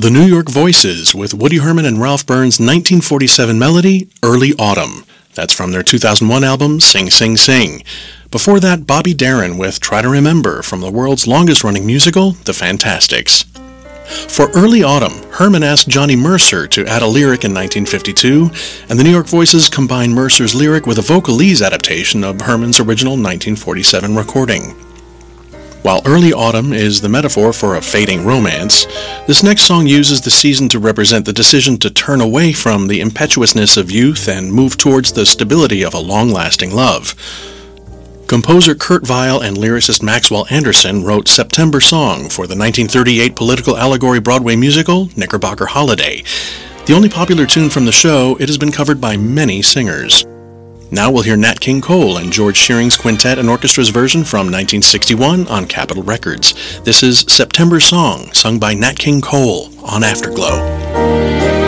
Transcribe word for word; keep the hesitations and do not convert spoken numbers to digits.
The New York Voices with Woody Herman and Ralph Burns' nineteen forty-seven melody, Early Autumn. That's from their two thousand one album, Sing Sing Sing. Before that, Bobby Darin with Try to Remember from the world's longest-running musical, The Fantastics. For Early Autumn, Herman asked Johnny Mercer to add a lyric in nineteen fifty-two, and the New York Voices combined Mercer's lyric with a vocalese adaptation of Herman's original nineteen forty-seven recording. While Early Autumn is the metaphor for a fading romance, this next song uses the season to represent the decision to turn away from the impetuousness of youth and move towards the stability of a long-lasting love. Composer Kurt Weill and lyricist Maxwell Anderson wrote September Song for the nineteen thirty-eight political allegory Broadway musical Knickerbocker Holiday. The only popular tune from the show, it has been covered by many singers. Now we'll hear Nat King Cole and George Shearing's Quintet and Orchestra's version from nineteen sixty-one on Capitol Records. This is September Song, sung by Nat King Cole on Afterglow.